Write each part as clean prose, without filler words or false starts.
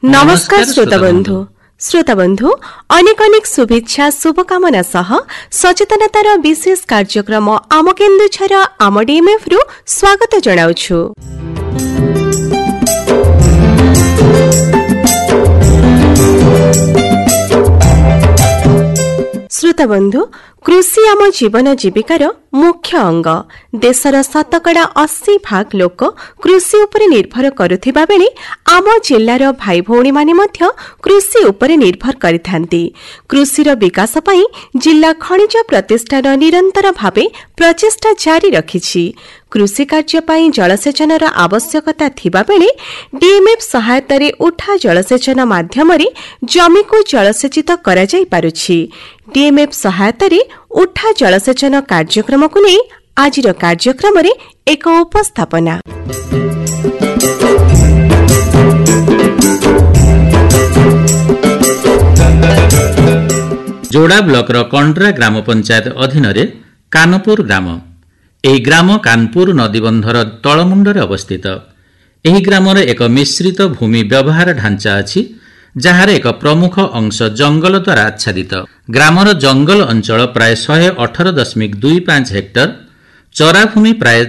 नमस्कार श्रोता बंधु अनेक अनेक शुभेच्छा शुभकामना सह सचेतनतार विशेष कार्यक्रम आम केन्दुझर आम डीएमएफ रु स्वागत जनाउछु। श्रोता बंधु कृषि आम जीवन जीविकार मुख्य अंग। देशर 80% लोक कृषि उपरे निर्भर करुथिबा बेले आम जिल्लार भाई भौणी माने मध्य कृषि उपरे निर्भर करिथांती। कृषिर विकास पई जिल्ला खनिज प्रतिष्ठान निरंतर भावे प्रचेष्टा जारी रखिछि। कृषि कार्य पई जलसेचनर आवश्यकता थिबा बेले डीएमएफ सहायतारे उठा जलसेचन माध्यमरे जमी को जलसेचित करा जाई पारुछि। डीएमएफ सहायतारे उठा जलसेचन कार्यक्रम को नै आजिर कार्यक्रम रे एक उपस्थापना। जोड़ा ब्लॉक रो कंड्रा ग्राम पंचायत अधीन रे कानपुर ग्राम। एही ग्राम कानपुर नदीबंधर तलमुंडरे अवस्थित। एही ग्राम रे एक मिश्रित भूमि व्यवहार ढांचा अछि जहार एक प्रमुख अंश जंगल द्वारा आच्छादित। ग्रामर जंगल अंचल प्राय 118.25 हेक्टर, चराभूमि प्राय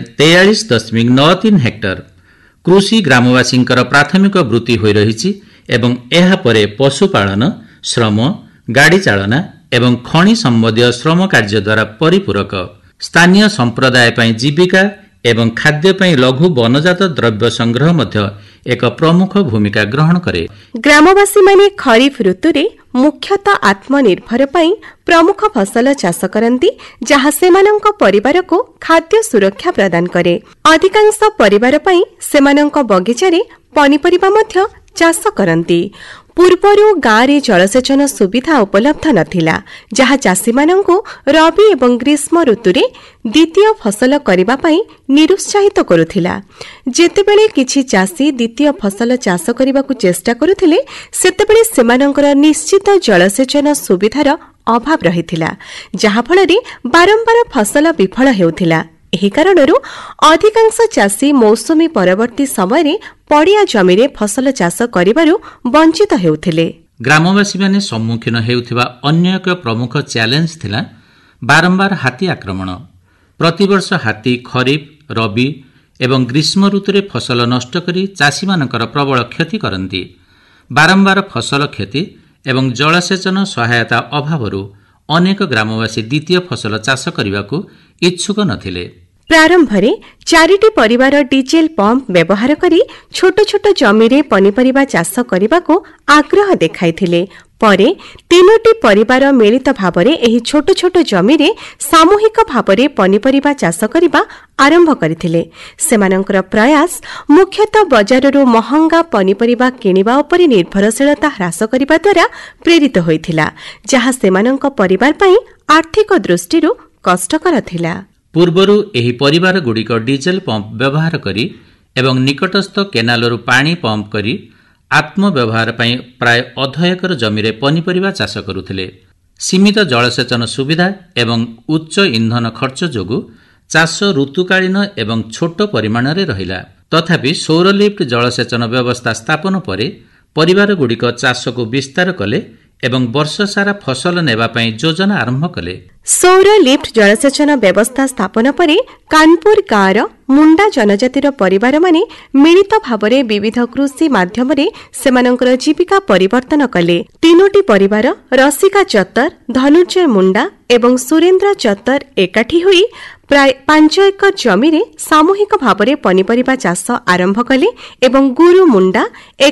43.93 हेक्टर। कृषि ग्रामवासींकर प्राथमिक वृत्ति होई रहिछि एवं एहा परे पशुपालन, श्रम, गाड़ी चालना एवं खनि संबंधी श्रम कार्य द्वारा परिपूरक। स्थानीय संप्रदाय पई जीविका एवं खाद्य पई लघु वनजात द्रव्य संग्रह मध्य एक प्रमुख भूमिका ग्रहण करे। ग्रामवासी माने खरीफ ऋतु रे मुख्यतः आत्मनिर्भर पई प्रमुख फसल चाष करती जहाँ सेमानंक परिवार को खाद्य सुरक्षा प्रदान करे। अधिकांश परिवार पई सेमानंक बगीचारे पनिपरिबा मध्य चाष करती। पूर्वरु गाँव जलसेचन सुविधा उपलब्ध नथिला जहाँ चाषी मानंकु रबी एवं ग्रीष्म ऋतु रे द्वितीय फसल करिबा पई निरुत्साहित करुथिला। जेतेबेले किछि चाषी द्वितीय फसल चाष करिबाकु चेष्टा करुथिले सेतेबेले सेमानंकर निश्चित जलसेचन सुविधार अभाव रहिथिला जहाँ फଳରେ बारंबार फसल विफल हेउथिला। एही कारणरू अधिकांश चाषी मौसुमी परवर्ती समय पड़िया जमीरे फसल चाष करिबारु वंचित हेउथिले। ग्रामवासी माने सम्मुखीन हेउथिबा अन्य एक प्रमुख चैलेंज थिला बारंबार हाथी आक्रमण। प्रतिवर्ष हाथी खरीफ, रबी एवं ग्रीष्म ऋतुरे फसल नष्ट करी चाषी मानकर प्रबल क्षति करती। बारंबार फसल क्षति एवं जलसेचन सहायता अभावरू अनेक ग्रामवासी द्वितीय फसल चाष करिबाकू इच्छुक नथिले। प्रारंभरे 4टी परिवार डीजेल पंप व्यवहार करी छोट छोट जमीरे पनिपरिबा चाष करिबाकू आग्रह देखाइथिले। परे 3टी परिवार मिलित भावरे एही छोट छोट जमीरे सामूहिक भावरे पनिपरिबा चाष करिबा आरंभ करथिले। सेमानंकर प्रयास मुख्यतः बजाररू महंगा पनिपरिबा किनिबा उपरे निर्भरशीलता ह्रास करिबा द्वारा प्रेरित होइथिला जहाँ सेमानंक परिवार पई आर्थिक दृष्टिरू कष्टकर थिला। पूर्वरु एही परिवार गुड़िक डीजेल पंप व्यवहार करी एवं निकटस्थ केनालरू पानी पंप करी आत्मव्यवहार पई प्राय 1/2 एकर जमीरे पनिपरिबा चाष करुथिले। सीमित जलसेचन सुविधा एवं उच्च इंधन खर्च जोगु चाष ऋतुकालीन एवं छोट परिमाणरे रहिला। तथापि सौर लिफ्ट जलसेचन व्यवस्था स्थापन परे परिवार गुड़िक चाष को विस्तार कले एवं वर्ष सारा फसल नेबा पई योजना आरंभ कले। सौर लिफ्ट जलसेचन व्यवस्था स्थापन परे कानपुर गाँवर मुंडा जनजातिर परिवार माने मिलित भावरे विविध कृषि माध्यमरे सेमानंकर जीविका परिवर्तन कले। 3टी परिवार रसिका चत्तर, धनुर्जय मुंडा एवं सुरेंद्र चत्तर एकाठी होई प्राय 5 एकर जमीरे सामूहिक भावरे पनिपरिबा चाष आरंभ कले एवं गुरु मुंडा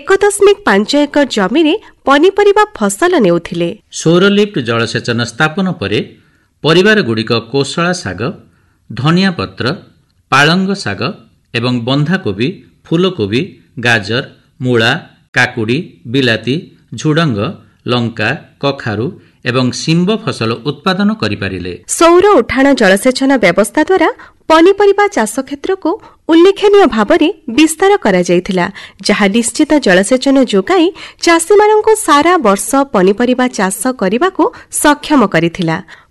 1.5 एकर जमीरे पनिपरिबा फसल नेउथिले। सौर लिफ्ट जलसेचन स्थापन परे परिवार गुड़िक कोशळा शाग, धनिया पत्र, पालंग शाग एवं बंधाकोबी, फूलकोबी, गाजर, मूला, काकुड़ी, बिलाती, झुडंग, लंका, कखारू एवं शिंब फसल उत्पादन करिपारिले। सौर उठाण जलसेचन व्यवस्था द्वारा पनिपरिबा चाष क्षेत्र को उल्लेखनीय भावरे विस्तार करा जायथिला जहाँ निश्चित जलसेचन जोगाई चाषी मानंको सारा वर्ष पनिपरिबा चाष करिबाकू सक्षम करिथिला।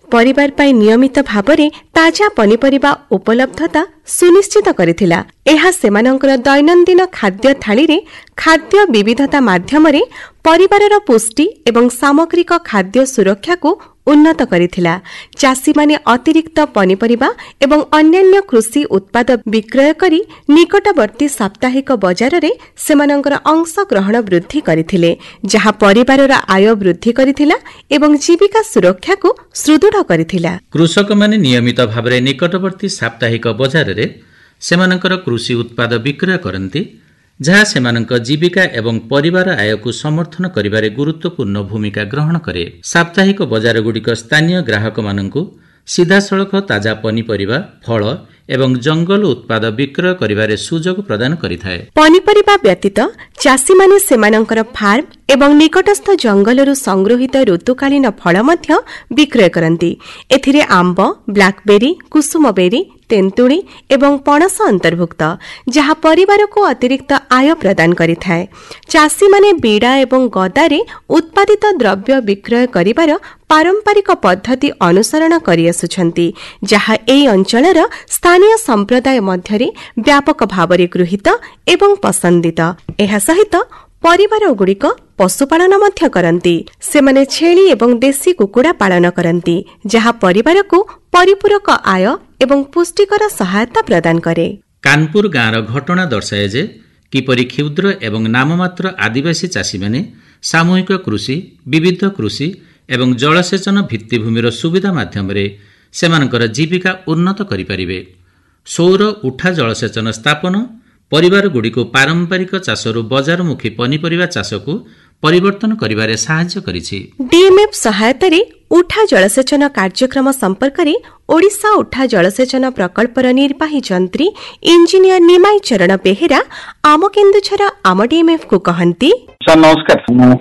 परिवार पाई नियमित भाବରେ ताजा पनिपरिबा उपलब्धता सुनिश्चित करिथिला। एहा सेमानंकर दैनन्दिन खाद्य थाळीरे खाद्य विविधता माध्यमरे परिवारर पुष्टि एवं सामग्रिक खाद्य सुरक्षा को उन्नत करिथिला। चाषी माने अतिरिक्त पनिपरिबा एवं अन्यान्य कृषि उत्पाद विक्रय करी निकटवर्ती साप्ताहिक बजार रे सेमानंकर अंश ग्रहण वृद्धि करिथिले, जहा परिवारर आय वृद्धि करिथिला एवं जीविका सुरक्षा को सुदृढ़ करिथिला। कृषक माने नियमित भाबरे निकटवर्ती साप्ताहिक बजार रे सेमानंकर कृषि उत्पाद विक्रय करंती, जहा सेमानंक जीविका एवं परिवार आय को समर्थन करिबारे गुरुत्वपूर्ण भूमिका ग्रहण करे। साप्ताहिक बजार गुड़िक स्थानीय ग्राहक मानंकु सीधासळख ताजा पनिपरिबा, फल एवं जंगल उत्पाद विक्रय करिबारे सुजोग प्रदान करिथाए। पनिपरिबा व्यतीत चाषी माने सेमानंकर फार्म एवं निकटस्थ जंगलरू संग्रहित ऋतुकालीन फल मध्य विक्रय करंती। एथिरे आंब, ब्लैकबेरी, कुसुमबेरी, तेंतुली एवं पणस अंतर्भुक्त, जहा परिवार को अतिरिक्त आय प्रदान करिथाए। चाषी माने बीड़ा एवं गदारे उत्पादित द्रव्य विक्रय करिबार पारंपरिक पद्धति अनुसरण करि आसुछंती, जहा एई अंचलर स्थानीय संप्रदाय मध्यरे व्यापक भावरे गृहीत एवं पसंदित। एहा सहित परिवार गुड़िक पशुपालन मध्य करंती। सेमाने छेली एवं देशी कुकुड़ा पालन करंती, जहा परिवार को परिपूरक आय एवं पुष्टिकर सहायता प्रदान करे। कानपुर गाँवर घटना दर्शाए जे किपरि क्षुद्र एवं नाममात्र आदिवासी चाषी माने सामूहिक कृषि, विविध कृषि एवं जलसेचन भित्तिभूमिर सुविधा माध्यमरे सेमानकर जीविका उन्नत करिपारिबे। सौर उठा जलसेचन स्थापन परिवार गुड़िको पारंपरिक चाषरू बजारमुखी पनिपरिबा चाषको परिवर्तन करिबारे साहाय्य करिछि। डीएमएफ सहायता रे उठा जलसेचन कार्यक्रम संपर्क रे ओडिशा उठा जलसेचन प्रकल्पर निर्वाही जंत्री इंजीनियर निमाई चरण बेहेरा आम केन्दुझर आम डीएमएफ को कहंती। सर नमस्कार।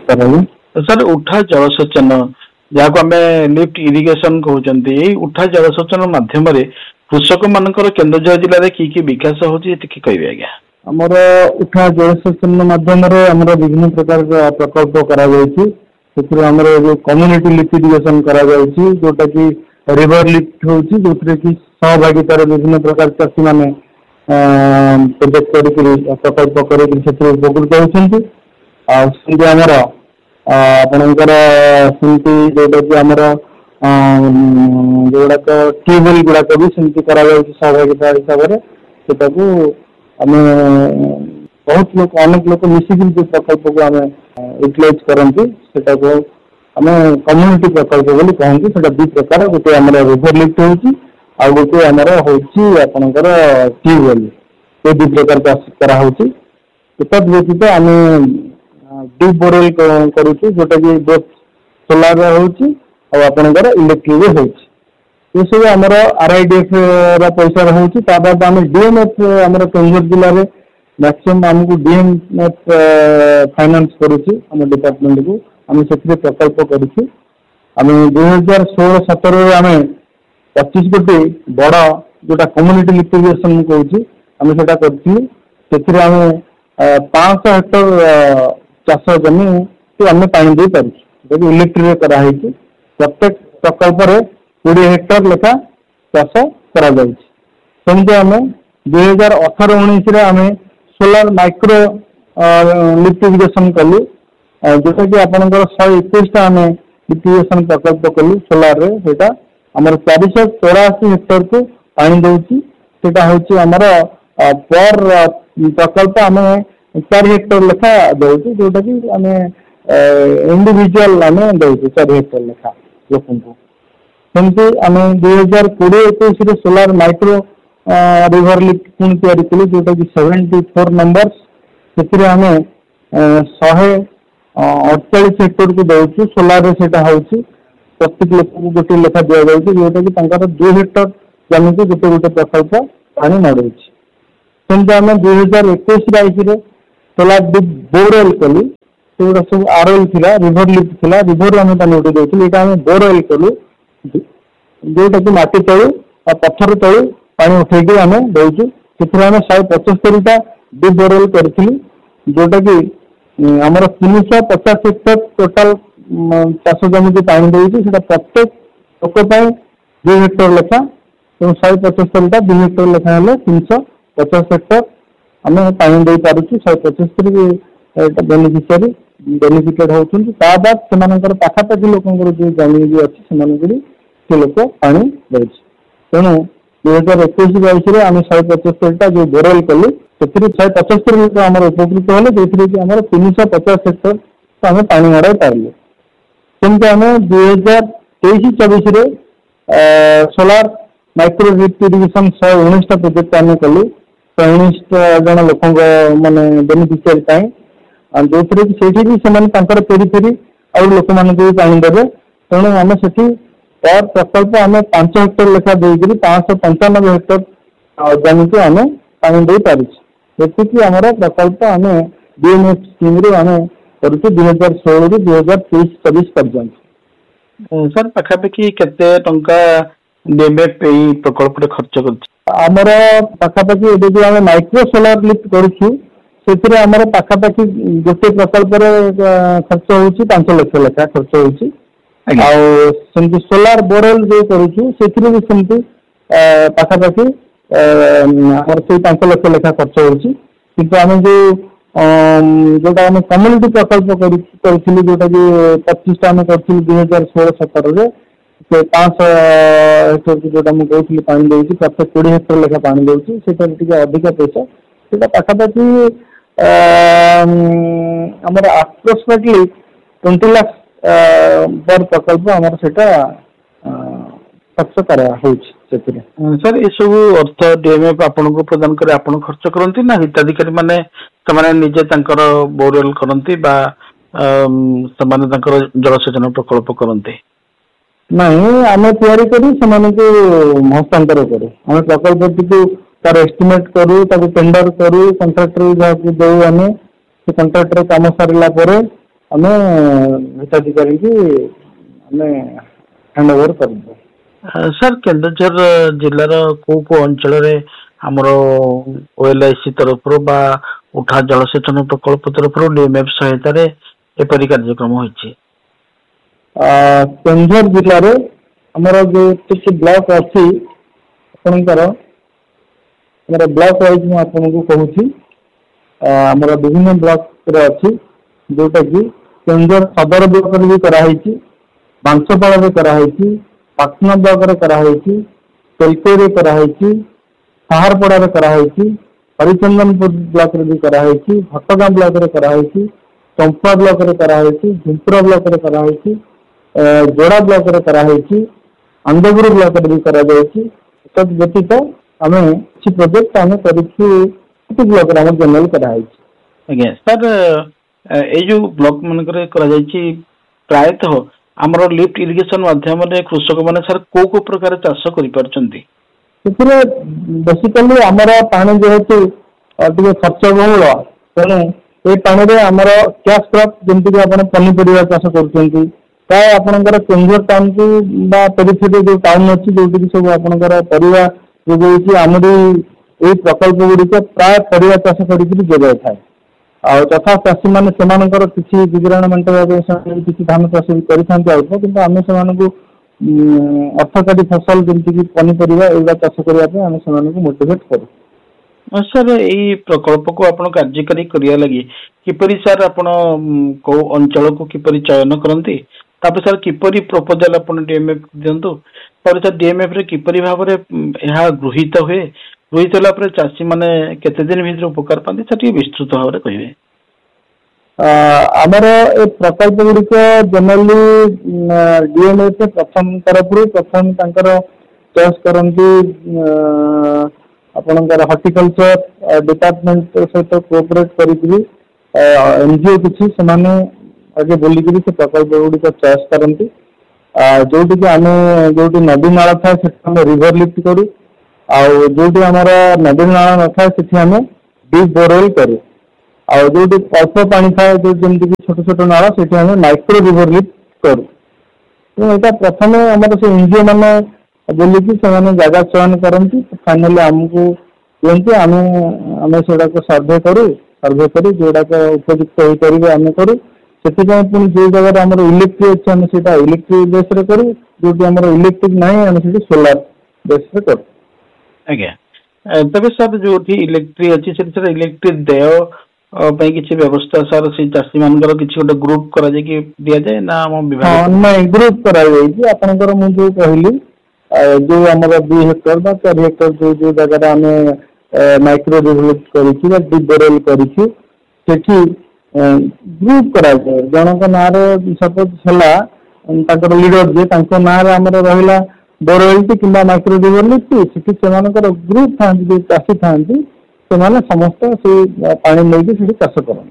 सर उठा जलसेचन जहाँ आम लिफ्ट इरिगेशन कहते, उठा जलसेचन माध्यम कृषक मानकर केन्दुझर जिले में कि विकास होची कहबे आज्ञा? आमर उठा जलसेचन माध्यम विभिन्न प्रकार प्रकल्प करा जो कम्युनिटी लिफ्ट इरिगेशन करा जोटा कि रिवर लिफ्ट होची, जो कि सहभागितार विभिन्न प्रकार चाषी माने प्रोजेक्ट कर प्रकल्प कर उपकृत होती। आमर आपणकर सेमती जोटा कि आमर जोड़ाक ट्यूबवेल गुड़ाक भी सेमती करा सहभागिता हिसाब से आम बहुत लोग अनेक लोग मिसिक जो प्रकल्प को आम यूटिलाइज करती आम कम्युनिटी प्रकल्प बोली कहती। से दु प्रकार, गोटे आम रिवर लिफ्ट होची आ गोटे आमर होची आपणकर ट्यूबवेल, ये दु प्रकार चाष कराहोची। तद व्यतीत आम डीप बोरवेल करुचु, जोटा कि बोथ सोलार होची और आपणकर इलेक्ट्रिक भी होची। ये सब आमर आरआईडीएफ पैसा रोचे। बाद आम डीएमएफ आम केन्दुझर जिले में मैक्सिमम आमको डीएमएफ फाइनान्स करुचे आम डिपार्टमेंट को। आम से प्रकल्प करुचे। आम 2016-17 आम 25 कोटी बड़ जोटा कम्युनिटी लिफ्ट इरिगेशन कहूँ आम से करें। आम 500 हेक्टर चाष जमी आम पानी दे पार्टी इलेक्ट्रिक कराई। प्रत्येक प्रकल्प 20 हेक्टर लेखा चाष करमती आम 2018-19 आम सोलार माइक्रो लिफ्ट इरिगेशन कलु, जोटा कि आपंकर 121 आम लिफ्ट इरिगेशन प्रकल्प कलु सोलार रे। सेटा आमर 484 हेक्टर को पानी दउची। सेटा होची आमर पर प्रकल्प आम 4 हेक्टर लेखा दउची, जोटा कि आम इंडिविजुअल आम दउची 4 हेक्टर लेखा लोक। सेमती आम 2020-21 सोलार माइक्रो रिवर लिफ्ट पुणी तैयारी कलु, जोटा कि 74 नंबर। से आम 148 हेक्टर को दउचु सोलार से होची। प्रत्येक लोक को गोटे लेखा दि जाऊँगी, जोटा कि 2 हेक्टर जमी को गोटे गोटे प्रकल्प पानी मड़े। सेमती आम 2021-22 सोलार बोरवेल कलु, सेगुड़ा सब आरएल थिला, रिवर लिफ्ट थिला, रिवर आम पानी उठे देउथिलु। एटा आम बोरवेल कलु, जोटा कि माटी तलु और पत्थर तलु पानी उठेकी आम दउचु। से आम 175टा डीप बोरवेल करूँ, जोटा कि आमर 350 हेक्टर टोटाल चाष जमी को पानी दउची। प्रत्येक ଲୋକ ପାଇଁ 2 ହେକ୍ଟର ଲେଖା ଏବଂ 175ଟା 2 ହେକ୍ଟର ଲେଖା ହେଲେ 350 ହେକ୍ଟର ଆମେ ପାଣି ଦେଇପାରୁଛୁ। 175 ବେନିଫିସିଆରୀ ବେନିଫିଟେଡ୍ ହେଉଛନ୍ତି। ତା ବାଦ ସେମାନଙ୍କର ପାଖାପାଖି ଲୋକଙ୍କର ଯୋଉ ଜମି ବି ଅଛି ସେମାନଙ୍କୁ ବି ସେ ଲୋକ ପାଣି ଦେଉଛି। ତେଣୁ 2021-22ରେ ଆମେ 175ଟା ଯୋଉ ବୋରୱେଲ କଲୁ ସେଥିରୁ 175 ଲୋକ ଆମର ଉପକୃତ ହେଲେ, ଯୋଉଥିରେ କି ଆମର 350 ହେକ୍ଟର ଆମେ ପାଣି ମଡ଼ାଇ ପାରିଲୁ। ସେମିତି ଆମେ 2023-24ରେ solar micro drip irrigation 119ଟା project ଆମେ କଲୁ 119 ଜଣ ଲୋକଙ୍କ ମାନେ ବେନିଫିସିଆରୀ ପାଇଁ, ଯୋଉଥିରେ କି ସେଇଠି ବି ସେମାନେ ତାଙ୍କର ଫେରି ଆଉ ଲୋକମାନଙ୍କୁ ବି ପାଣି ଦେବେ। ତେଣୁ ଆମେ ସେଠି ପ୍ରକଳ୍ପ ଆମେ 5 ହେକ୍ଟର ଲେଖା ଦେଇକରି 595 ହେକ୍ଟର ଜମିକୁ ଆମେ ପାଣି ଦେଇ ପାରିଛୁ। ଏତିକି ଆମର ପ୍ରକଳ୍ପ ଆମେ DMF ସ୍କିମରୁ ଆମେ କରୁଛୁ 2016ରୁ 2023-24 ପର୍ଯ୍ୟନ୍ତ। ସାର୍ ପାଖାପାଖି କେତେ ଟଙ୍କା DMF ଏଇ ପ୍ରକଳ୍ପରେ ଖର୍ଚ୍ଚ କରୁଛି? ଆମର ପାଖାପାଖି ଏବେ ଯୋଉ ଆମେ ମାଇକ୍ରୋ ସୋଲାର ଲିଫ୍ଟ କରୁଛୁ ସେଥିରେ ଆମର ପାଖାପାଖି ଗୋଟେ ପ୍ରକଳ୍ପରେ ଖର୍ଚ୍ଚ ହଉଛି 5 ଲକ୍ଷ ଲେଖା ଖର୍ଚ୍ଚ ହଉଛି। ଆଉ ସେମିତି ସୋଲାର ବୋରୱେଲ ଯୋଉ କରୁଛୁ ସେଥିରେ ବି ସେମିତି ପାଖାପାଖି ଆମର ସେଇ 5 ଲକ୍ଷ ଲେଖା ଖର୍ଚ୍ଚ ହଉଛି। କିନ୍ତୁ ଆମେ ଯୋଉଟା ଆମେ କମ୍ୟୁନିଟି ପ୍ରକଳ୍ପ କରିଥିଲୁ ଯୋଉଟା କି 25ଟା ଆମେ କରିଥିଲୁ 2016-17ରେ, ସେ 500 ହେକ୍ଟରକୁ ଯୋଉଟା ମୁଁ କହୁଥିଲି ପାଣି ଦଉଛି ପ୍ରତ୍ୟେକ 20 ହେକ୍ଟର ଲେଖା ପାଣି ଦଉଛି, ସେଇଟା ଟିକେ ଅଧିକା ପଇସା। ସେଇଟା ପାଖାପାଖି ଆମର ଆପ୍ରୋକ୍ସିମେଟଲି 20 ଲାख पर ପ୍ରକଳ୍ପ ଆମର ସେଇଟା ଖର୍ଚ୍ଚ କରାହଉଛି ସେଥିରେ। ସାର୍ ଏସବୁ ଅର୍ଥ DMF ଆପଣଙ୍କୁ ପ୍ରଦାନ କରି ଆପଣ ଖର୍ଚ୍ଚ କରନ୍ତି ନା ହିତାଧିକାରୀ ମାନେ ସେମାନେ ନିଜେ ତାଙ୍କର ବୋରୱେଲ କରନ୍ତି ବା ସେମାନେ ତାଙ୍କର ଜଳସେଚନ ପ୍ରକଳ୍ପ କରନ୍ତି? ନାଇଁ, ଆମେ ତିଆରି କରି ସେମାନଙ୍କୁ ହସ୍ତାନ୍ତର କରୁ। ଆମେ ପ୍ରକଳ୍ପଟିକୁ ତାର ଏଷ୍ଟିମେଟ୍ କରୁ, ତାକୁ ଟେଣ୍ଡର କରୁ, କଣ୍ଟ୍ରାକ୍ଟର ଯାହାକୁ ଦେଉ ଆମେ, ସେ କଣ୍ଟ୍ରାକ୍ଟର କାମ ସାରିଲା ପରେ ଆମେ ହିତାଧିକାରୀଙ୍କୁ ଆମେ ହ୍ୟାଣ୍ଡ ଓଭର କରିଦେଉ। ସାର୍ କେନ୍ଦୁଝର ଜିଲ୍ଲାର କୋଉ ଅଞ୍ଚଳରେ ଆମର OLIC ତରଫରୁ ବା ଉଠା ଜଳସେଚନ ପ୍ରକଳ୍ପ ତରଫରୁ DMF ସହାୟତାରେ ଏପରି କାର୍ଯ୍ୟକ୍ରମ ହୋଇଛି? କେନ୍ଦୁଝର ଜିଲ୍ଲାରେ ଆମର ଯୋଉ କିଛି ବ୍ଲକ ଅଛି ଆପଣଙ୍କର, ଆମର ବ୍ଲକ ୱାଇଜ ମୁଁ ଆପଣଙ୍କୁ କହୁଛି। ଆମର ବିଭିନ୍ନ ବ୍ଲକରେ ଅଛି, ଯୋଉଟା କି କେନ୍ଦୁଝର ସଦର ବ୍ଲକରେ ବି କରାହେଇଛି, ବାଂଶପାଳରେ କରାହେଇଛି, ପାଟନା ବ୍ଲକରେ କରାହେଇଛି, ତେଲକୋଇରେ କରାହେଇଛି, ସାହାରପଡ଼ାରେ କରାହେଇଛି, ହରିଚନ୍ଦନପୁର ବ୍ଲକରେ ବି କରାହେଇଛି, ଘଟଗାଁ ବ୍ଲକରେ କରାହେଇଛି, ଚମ୍ପା ବ୍ଲକରେ କରାହେଇଛି, ଝୁମ୍ପୁରା ବ୍ଲକରେ କରାହେଇଛି, ଯୋଡ଼ା ବ୍ଲକରେ କରାହେଇଛି, ଆନ୍ଦପୁର ବ୍ଲକରେ ବି କରାଯାଇଛି। ତତ୍ ବ୍ୟତୀତ ଆମେ କିଛି ପ୍ରୋଜେକ୍ଟ ଆମେ କରିଛୁ ବ୍ଲକରେ ଆମର ଜେନେରାଲ କରାହେଇଛି। ଆଜ୍ଞା ସାର୍, ଏଇ ଯୋଉ ବ୍ଲକ ମାନଙ୍କରେ କରାଯାଇଛି ପ୍ରାୟତଃ ଆମର ଲିଫ୍ଟ ଇରିଗେସନ ମାଧ୍ୟମରେ କୃଷକ ମାନେ ସାର୍ କୋଉ ପ୍ରକାର ଚାଷ କରିପାରୁଛନ୍ତି? ସେଥିରେ ବେସିକାଲି ଆମର ପାଣି ଯେହେତୁ ଟିକେ ଖର୍ଚ୍ଚ ବହୁଳ, ତେଣୁ ଏଇ ପାଣିରେ ଆମର କ୍ୟାସ୍ କ୍ରପ୍ ଯେମିତିକି ଆପଣ ପନିପରିବା ଚାଷ କରୁଛନ୍ତି, ପ୍ରାୟ ଆପଣଙ୍କର କେନ୍ଦୁଝର ଟାଉନକୁ ବା ପେରିଫେରି ଯୋଉ ଟାଉନ ଅଛି ଯୋଉଠିକି ସବୁ ଆପଣଙ୍କର ପରିବା ଯୋଗାଉଛି, ଆମରି ଏଇ ପ୍ରକଳ୍ପ ଗୁଡ଼ିକ ପ୍ରାୟ ପରିବା ଚାଷ କରିକି ଯୋଗାଇଥାଏ। ଆଉ ତଥା ଚାଷୀମାନେ ସେମାନଙ୍କର କିଛି ଗୁଜୁରାଣ ମେଣ୍ଟାଇବା ପାଇଁ ସେମାନେ କିଛି ଧାନ ଚାଷ ବି କରିଥାନ୍ତି ଅଳ୍ପ, କିନ୍ତୁ ଆମେ ସେମାନଙ୍କୁ ଅର୍ଥକାରୀ ଫସଲ ଯେମିତିକି ପନିପରିବା ଏଗୁଡ଼ା ଚାଷ କରିବା ପାଇଁ ଆମେ ସେମାନଙ୍କୁ ମୋଟିଭେଟ କରୁ। ସାର୍ ଏଇ ପ୍ରକଳ୍ପକୁ ଆପଣ କାର୍ଯ୍ୟକାରୀ କରିବା ଲାଗି କିପରି ସାର୍ ଆପଣ କୋଉ ଅଞ୍ଚଳକୁ କିପରି ଚୟନ କରନ୍ତି, ତାପରେ ସାର୍ କିପରି ପ୍ରପୋଜାଲ ଆପଣ DMF ଦିଅନ୍ତୁ, ତାପରେ ସାର୍ DMF ରେ କିପରି ଭାବରେ ଏହା ଗୃହୀତ ହୁଏ, ଗୃହୀତ ହେଲା ପରେ ଚାଷୀ ମାନେ କେତେ ଦିନ ଭିତରେ ଉପକାର ପାଆନ୍ତି, ସାର୍ ଟିକେ ବିସ୍ତୃତ ଭାବରେ କହିବେ। ଆମର ଏ ପ୍ରକଳ୍ପ ଗୁଡ଼ିକ ଜେନେରାଲି DMF ପ୍ରଥମ ତାଙ୍କର ଚଏସ୍ କରନ୍ତି ଆପଣଙ୍କର ହର୍ଟିକଲଚର ଡିପାର୍ଟମେଣ୍ଟ ସହିତ କୋଅପରେଟ୍ କରିକିରି NGO କିଛି ସେମାନେ ଆଗେ ବୁଲିକିରି ସେ ପ୍ରକଳ୍ପ ଗୁଡ଼ିକ ଚଏସ୍ କରନ୍ତି। ଯୋଉଠିକି ଆମେ ଯୋଉଠି ନଦୀ ନାଳ ଥାଏ ସେଠି ଆମେ ରିଭର ଲିଫ୍ଟ କରୁ, ଆଉ ଯୋଉଠି ଆମର ନଦୀ ନାଳ ନଥାଏ ସେଠି ଆମେ ଡିପ୍ ବୋରୱେଲ କରୁ, ଆଉ ଯୋଉଠି ଅଳ୍ପ ପାଣି ଥାଏ ଯୋଉ ଯେମିତିକି ଛୋଟ ଛୋଟ ନାଳ ସେଠି ଆମେ ମାଇକ୍ରୋ ରିଭର ଲିଫ୍ଟ କରୁ। ଏଇଟା ପ୍ରଥମେ ଆମର ସେ NGO ମାନେ ବୁଲିକି ସେମାନେ ଜାଗା ଚୟନ କରନ୍ତି, ଫାଇନାଲି ଆମକୁ ଦିଅନ୍ତି, ଆମେ ସେଗୁଡ଼ାକ ସର୍ଭେ କରି ଯୋଉଟାକ ଉପଯୁକ୍ତ ହେଇପାରିବେ ଆମେ କରୁ। ସେଥିପାଇଁ ପୁଣି ଯୋଉ ଜାଗାରେ ଆମର ଇଲେକ୍ଟ୍ରିକ୍ ଅଛି ଆମେ ସେଇଟା ଇଲେକ୍ଟ୍ରିକ୍ ବେସ୍ରେ କରୁ, ଯୋଉଠି ଆମର ଇଲେକ୍ଟ୍ରିକ୍ ନାହିଁ ଆମେ ସେଠି ସୋଲାର ବେସ୍ରେ କରୁ। ଆଜ୍ଞା, ତେବେ ସାର୍ ଯୋଉଠି ଇଲେକ୍ଟ୍ରିକ୍ ଅଛି ସେଠି ସାର୍ ଇଲେକ୍ଟ୍ରିକ୍ ଦେୟ ପାଇଁ କିଛି ବ୍ୟବସ୍ଥା ସାର୍ ସେଇ ଚାଷୀ ମାନଙ୍କର କିଛି ଗୋଟେ ଗ୍ରୁପ କରାଯାଇକି ଦିଆଯାଏ ନା ଆମ ବିଭାଗ? ହଁ ନାଇଁ, ଗ୍ରୁପ କରାଯାଇଛି। ଆପଣଙ୍କର ମୁଁ ଯୋଉ କହିଲି ଯୋଉ ଆମର 2 ହେକ୍ଟର ବା 4 ହେକ୍ଟର ଯୋଉ ଜାଗାରେ ଆମେ ମାଇକ୍ରୋ ଡେଭଲପ କରିଛୁ ବା ଡିପ୍ ବୋରେଲ କରିଛୁ ସେଠି ଗ୍ରୁପ କରାଯାଏ। ଜଣଙ୍କ ନାଁରେ ସପୋଜ ହେଲା ତାଙ୍କର ଲିଡର ଯିଏ ତାଙ୍କ ନାଁରେ ଆମର ରହିଲା ବୋରୱେଲଟି କିମ୍ବା ମାଇକ୍ରୋ ଡିଭଲପଟି, ସେଠି ସେମାନଙ୍କର ଗ୍ରୁପ ଥାନ୍ତି ଯୋଉ ଚାଷୀ ଥାନ୍ତି ସେମାନେ ସମସ୍ତେ ସେଇ ପାଣି ନେଇକି ସେଠି ଚାଷ କରନ୍ତି।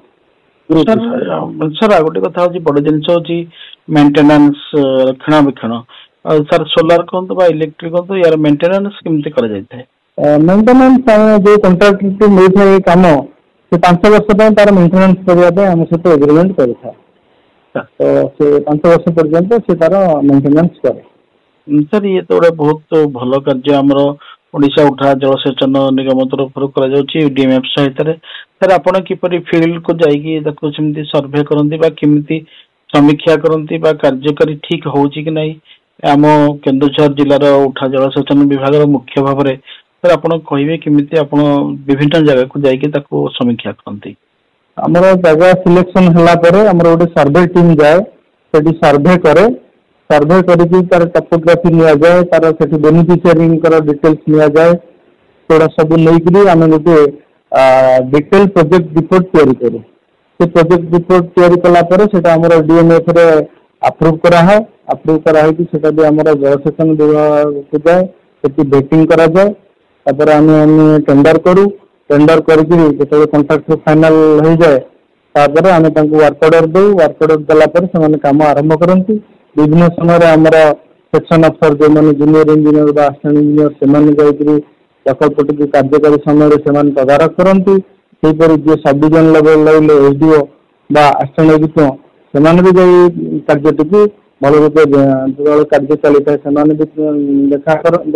ସାର୍ ଆଉ ଗୋଟେ କଥା ହଉଛି ବଡ ଜିନିଷ ହଉଛି ମେଣ୍ଟେନାନ୍ସ, ରକ୍ଷଣାବେକ୍ଷଣ। ସାର୍ ସୋଲାର କୁହନ୍ତୁ ବା ଇଲେକ୍ଟ୍ରିକ୍ କୁହନ୍ତୁ, ୟାର ମେଣ୍ଟେନାନ୍ସ କେମିତି କରାଯାଇଥାଏ? ମେଣ୍ଟେନାନ୍ସ ଯୋଉ କଣ୍ଟ୍ରାକ୍ଟରଟି ନେଇଥାଏ ଏ କାମ, ସେ 5 ବର୍ଷ ପାଇଁ ତାର ମେଣ୍ଟେନାନ୍ସ କରିବା ପାଇଁ ଆମ ସହିତ ଏଗ୍ରିମେଣ୍ଟ କରିଥାଏ। ତ ସେ 5 ବର୍ଷ ପର୍ଯ୍ୟନ୍ତ ସେ ତାର ମେଣ୍ଟେନାନ୍ସ କରେ। ସାର୍ ଇଏ ତ ଗୋଟେ ବହୁତ ଭଲ କାର୍ଯ୍ୟ ଆମର ଓଡିଶା ଉଠା ଜଳସେଚନ ନିଗମ ତରଫରୁ କରାଯାଉଛି DMF ସହାୟତାରେ। ସାର୍ ଆପଣ କିପରି ଫିଲ୍ଡ କୁ ଯାଇକି ତାକୁ ସେମିତି ସର୍ଭେ କରନ୍ତି ବା କେମିତି ସମୀକ୍ଷା କରନ୍ତି ବା କାର୍ଯ୍ୟକାରୀ ଠିକ ହଉଛି କି ନାହିଁ? ଆମ କେନ୍ଦୁଝର ଜିଲ୍ଲାର ଉଠା ଜଳସେଚନ ବିଭାଗର ମୁଖ୍ୟ ଭାବରେ ସାର୍ ଆପଣ କହିବେ କେମିତି ଆପଣ ବିଭିନ୍ନ ଜାଗାକୁ ଯାଇକି ତାକୁ ସମୀକ୍ଷା କରନ୍ତି? ଆମର ଜାଗା ସିଲେକ୍ସନ ହେଲା ପରେ ଆମର ଗୋଟେ ସର୍ଭେ ଟିମ୍ ଯାଏ, ସେଠି ସର୍ଭେ କରେ। ସର୍ଭେ କରିକି ତାର ଟପୋଗ୍ରାଫି ନିଆଯାଏ, ତାର ସେଠି ବେନିଫିସିଆରୀଙ୍କର ଡିଟେଲ୍ସ ନିଆଯାଏ। ସେଗୁଡ଼ା ସବୁ ନେଇକରି ଆମେ ଗୋଟେ ଡିଟେଲ ପ୍ରୋଜେକ୍ଟ ରିପୋର୍ଟ ତିଆରି କରୁ। ସେ ପ୍ରୋଜେକ୍ଟ ରିପୋର୍ଟ ତିଆରି କଲା ପରେ ସେଟା ଆମର DMF ରେ ଆପ୍ରୁଭ କରାହୁଏ। ଆପ୍ରୁଭ କରାହେଇକି ସେଟା ବି ଆମର ଜଳସେଚନ ବିଭାଗକୁ ଯାଏ, ସେଠି ଭେଟିଂ କରାଯାଏ। ତାପରେ ଆମେ ଟେଣ୍ଡର କରୁ। ଟେଣ୍ଡର କରିକି ଯେତେବେଳେ କଣ୍ଟ୍ରାକ୍ଟ ଫାଇନାଲ ହେଇଯାଏ ତାପରେ ଆମେ ତାଙ୍କୁ ୱାର୍କ ଅର୍ଡର ଦଉ। ୱାର୍କ ଅର୍ଡର ଦେଲା ପରେ ସେମାନେ କାମ ଆରମ୍ଭ କରନ୍ତି। ବିଭିନ୍ନ ସମୟରେ ଆମର ସେକ୍ସନ ଅଫିସର ଯୋଉମାନେ ଜୁନିୟର ଇଞ୍ଜିନିୟର ବା ଆସିଷ୍ଟାଣ୍ଟ ଇଞ୍ଜିନିୟର ସେମାନେ ଯାଇକରି ପ୍ରକଳ୍ପଟିକୁ କାର୍ଯ୍ୟକାରୀ ସମୟରେ ସେମାନେ ତଦାରଖ କରନ୍ତି। ସେହିପରି ଯିଏ ସବ୍ ଡିଭିଜନ ଲେଭେଲ SDO ବା ଆସିଷ୍ଟାଣ୍ଟ ଏଜିଏମ୍ ସେମାନେ ବି ଯାଇ କାର୍ଯ୍ୟଟିକୁ ଭଲ ରୂପେ ଯେତେବେଳେ କାର୍ଯ୍ୟ ଚାଲିଥାଏ ସେମାନେ ବି ଦେଖା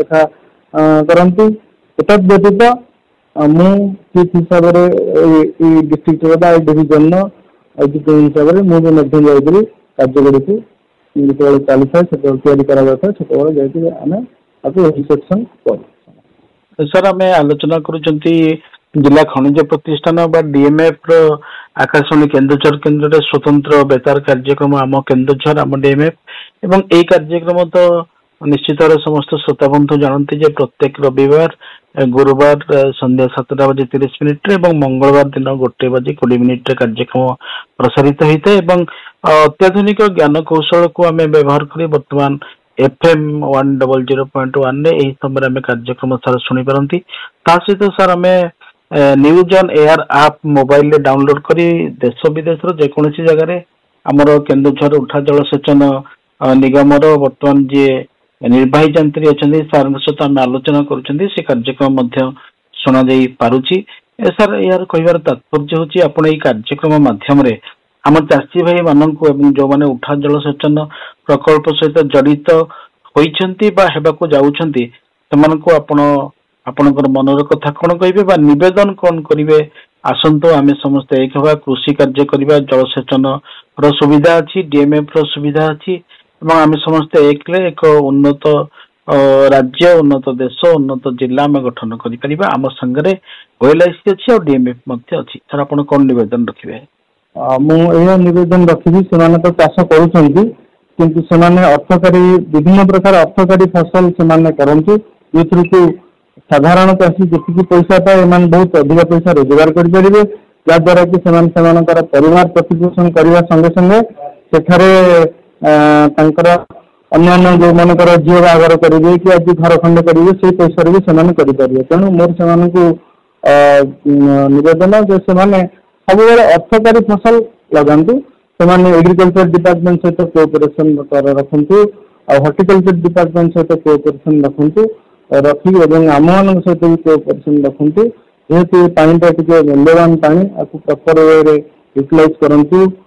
କରନ୍ତି। ଏତଦ୍ ବ୍ୟତୀତ ମୁଁ ଚିଫ୍ ହିସାବରେ ଏଇ ଡିଷ୍ଟ୍ରିକ୍ଟର ବା ଏଇ ଡିଭିଜନର ଏକ୍ଜିକ୍ୟୁଟିଭ ହିସାବରେ ମୁଁ ବି ମଧ୍ୟ ଯାଇକରି କାର୍ଯ୍ୟଗୁଡ଼ିକୁ ଯେତେବେଳେ ଚାଲିଥାଏ ସେତେବେଳେ ତିଆରି କରାଯାଇଥାଏ ସେତେବେଳେ ଯାଇକରି ଆମେ ତାକୁ ଇନ୍ସପେକ୍ସନ କରୁ। ସାର୍ ଆମେ ଆଲୋଚନା କରୁଛନ୍ତି ଜିଲ୍ଲା ଖଣିଜ ପ୍ରତିଷ୍ଠାନ ବା DMF ର ଆକାଶବାଣୀ କେନ୍ଦୁଝର କେନ୍ଦ୍ରରେ ସ୍ୱତନ୍ତ୍ର ବେତାର କାର୍ଯ୍ୟକ୍ରମ ଆମ କେନ୍ଦୁଝର ଆମ DMF ଏବଂ ଏଇ କାର୍ଯ୍ୟକ୍ରମ ତ ନିଶ୍ଚିତ ଭାବରେ ସମସ୍ତ ଶ୍ରୋତାବନ୍ଧୁ ଜାଣନ୍ତି ଯେ ପ୍ରତ୍ୟେକ ରବିବାର, ଗୁରୁବାର ସନ୍ଧ୍ୟା 7:30 ଏବଂ ମଙ୍ଗଳବାର ଦିନ 1:20 କାର୍ଯ୍ୟକ୍ରମ ପ୍ରସାରିତ ହୋଇଥାଏ ଏବଂ ଅତ୍ୟାଧୁନିକ ଜ୍ଞାନ କୌଶଳକୁ ଆମେ ବ୍ୟବହାର କରି ବର୍ତ୍ତମାନ FM 100.1 ରେ ଏହି ସମୟରେ ଆମେ କାର୍ଯ୍ୟକ୍ରମ ସାର୍ ଶୁଣିପାରନ୍ତି। ତା ସହିତ ସାର୍ ଆମେ ନ୍ୟୁଜ୍ ଅନ୍ ଏୟାର ଆପ୍ ମୋବାଇଲରେ ଡାଉନଲୋଡ କରି ଦେଶ ବିଦେଶର ଯେକୌଣସି ଜାଗାରେ ଆମର କେନ୍ଦୁଝର ଉଠା ଜଳସେଚନ ନିଗମର ବର୍ତ୍ତମାନ ଯିଏ ନିର୍ବାହୀ ଯନ୍ତ୍ରୀ ଅଛନ୍ତି ସାର୍ଙ୍କ ସହିତ ଆମେ ଆଲୋଚନା କରୁଛନ୍ତି, ସେ କାର୍ଯ୍ୟକ୍ରମ ମଧ୍ୟ ଶୁଣାଯାଇ ପାରୁଛି। ସାର୍ ଏହାର କହିବାର ତାତ୍ପର୍ଯ୍ୟ ହେଉଛି ଆପଣ ଏଇ କାର୍ଯ୍ୟକ୍ରମ ମାଧ୍ୟମରେ ଆମ ଚାଷୀ ଭାଇ ମାନଙ୍କୁ ଏବଂ ଯୋଉମାନେ ଉଠା ଜଳସେଚନ ପ୍ରକଳ୍ପ ସହିତ ଜଡିତ ହୋଇଛନ୍ତି ବା ହେବାକୁ ଯାଉଛନ୍ତି ସେମାନଙ୍କୁ ଆପଣ ଆପଣଙ୍କର ମନର କଥା କଣ କହିବେ ବା ନିବେଦନ କଣ କରିବେ? ଆସନ୍ତୁ ଆମେ ସମସ୍ତେ ଏକ ହେବା, କୃଷି କାର୍ଯ୍ୟ କରିବା, ଜଳସେଚନ ର ସୁବିଧା ଅଛି, DMF ର ସୁବିଧା ଅଛି ଏବଂ ଆମେ ସମସ୍ତେ ଏକରେ ଏକ ଉନ୍ନତ ରାଜ୍ୟ, ଉନ୍ନତ ଦେଶ, ଉନ୍ନତ ଜିଲ୍ଲା ଆମେ ଗଠନ କରିପାରିବା। ଆମ ସାଙ୍ଗରେ OLIC ଅଛି ଆଉ DMF ମଧ୍ୟ ଅଛି। ସାର୍ ଆପଣ କଣ ନିବେଦନ ରଖିବେ? ମୁଁ ଏହା ନିବେଦନ ରଖିବି, ସେମାନେ ତ ଚାଷ କରୁଛନ୍ତି କିନ୍ତୁ ସେମାନେ ଅର୍ଥକାରୀ ବିଭିନ୍ନ ପ୍ରକାର ଅର୍ଥକାରୀ ଫସଲ ସେମାନେ କରନ୍ତି ଯୋଉଥିରୁ ସାଧାରଣ ଚାଷୀ ଯେତିକି ପଇସା ପାଏ ଏମାନେ ବହୁତ ଅଧିକ ପଇସା ରୋଜଗାର କରିପାରିବେ, ଯାହାଦ୍ୱାରା କି ସେମାନେ ସେମାନଙ୍କର ପରିବାର ପ୍ରତିପୋଷଣ କରିବା ସଙ୍ଗେ ସଙ୍ଗେ ସେଠାରେ ତାଙ୍କର ଅନ୍ୟାନ୍ୟ ଯୋଉମାନଙ୍କର ଝିଅ ବାହାଘର କରିବେ କି ଆଜି ଘର ଖଣ୍ଡେ କରିବେ ସେଇ ପଇସାରେ ବି ସେମାନେ କରିପାରିବେ। ତେଣୁ ମୋର ସେମାନଙ୍କୁ ନିବେଦନ ଯେ ସେମାନେ ସବୁବେଳେ ଅର୍ଥକାରୀ ଫସଲ ଲଗାନ୍ତୁ। ସେମାନେ ଏଗ୍ରିକଲଚର ଡିପାର୍ଟମେଣ୍ଟ ସହିତ କୋଅପରେସନ ରଖନ୍ତୁ ଆଉ ହର୍ଟିକଲଚର ଡିପାର୍ଟମେଣ୍ଟ ସହିତ କୋଅପରେସନ ରଖନ୍ତୁ ରଖି ଏବଂ ଆମମାନଙ୍କ ସହିତ ବି କୋଅପରେସନ ରଖନ୍ତୁ। ଯେହେତୁ ପାଣିଟା ଟିକେ ମୂଲ୍ୟବାନ ପାଣି, ଆକୁ ପ୍ରପର ୱେରେ ୟୁଟିଲାଇଜ କରନ୍ତୁ।